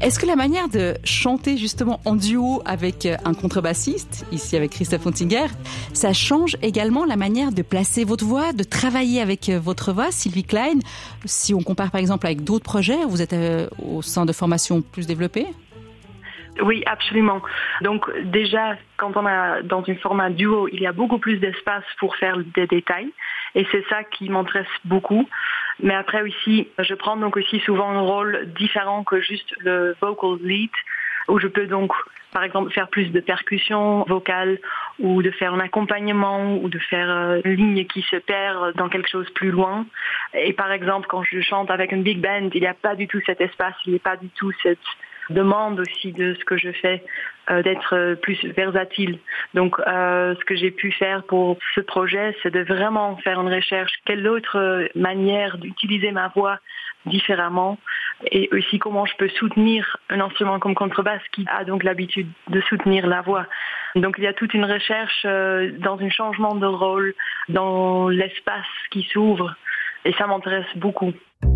Est-ce que la manière de chanter justement en duo avec un contrebassiste, ici avec Christophe Huntinger, ça change également la manière de placer votre voix, de travailler avec votre voix, Sylvie Klein? Si on compare par exemple avec d'autres projets, vous êtes au sein de formations plus développées? Oui, absolument. Donc déjà, quand on est dans un format duo, il y a beaucoup plus d'espace pour faire des détails et c'est ça qui m'intéresse beaucoup. Mais après aussi, je prends donc aussi souvent un rôle différent que juste le vocal lead, où je peux donc par exemple faire plus de percussion vocale ou de faire un accompagnement ou de faire une ligne qui se perd dans quelque chose plus loin. Et par exemple, quand je chante avec un big band, il n'y a pas du tout cet espace, il n'y a pas du tout cette demande aussi de ce que je fais d'être plus versatile. Donc ce que j'ai pu faire pour ce projet, c'est de vraiment faire une recherche, quelle autre manière d'utiliser ma voix différemment et aussi comment je peux soutenir un instrument comme contrebasse qui a donc l'habitude de soutenir la voix. Donc il y a toute une recherche dans un changement de rôle, dans l'espace qui s'ouvre et ça m'intéresse beaucoup.